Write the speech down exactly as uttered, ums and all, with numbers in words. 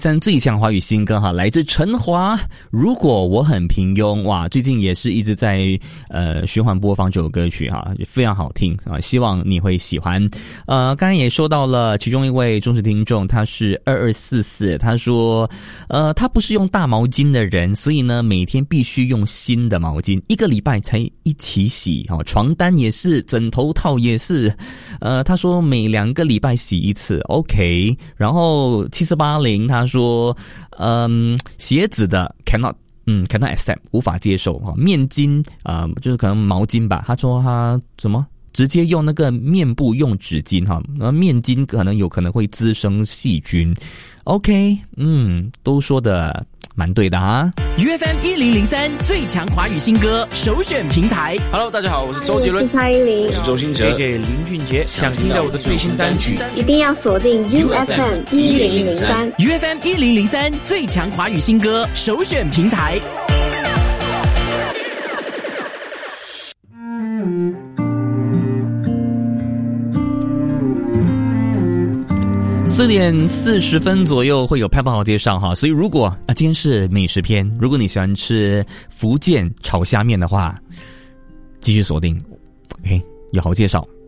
三最强华语新歌哈，来自陈华。如果我很平庸，哇，最近也是一直在呃循环播放这首歌曲哈，非常好听啊，希望你会喜欢。呃，刚才也说到了其中一位忠实听众，他是二二四四，他说，呃，他不是用大毛巾的人，所以呢，每天必须用新的毛巾，一个礼拜才一起洗哈，床单也是，枕头套也是，呃，他说每两个礼拜洗一次 ，OK， 然后七四八零他说。说，嗯，鞋子的 cannot， 嗯 cannot accept 无法接受哈，面巾啊、呃，就是可能毛巾吧。他说他什么直接用那个面部用纸巾哈，那面巾可能有可能会滋生细菌。OK， 嗯，都说的蛮对的啊。 U F M 一零零三最强华语新歌首选平台。 Hello， 大家好，我是周杰伦， 我是蔡依林， 我是周兴哲 ，J J 林俊杰。想听到我的最新单曲， 一定要锁定 U F M 一零零三 U F M 一零零三最强华语新歌首选平台。 四点四十分左右会有拍报好介绍哈，所以如果啊今天是美食篇，如果你喜欢吃福建炒虾面的话，继续锁定 ，OK 有好介绍。